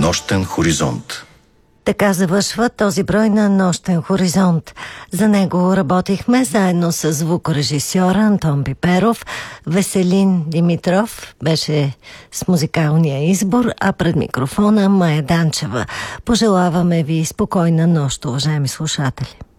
Нощен хоризонт. Така завършва този брой на Нощен хоризонт. За него работихме заедно с звукорежисьора Антон Пиперов. Веселин Димитров беше с музикалния избор, а пред микрофона Мая Данчева. Пожелаваме ви спокойна нощ, уважаеми слушатели.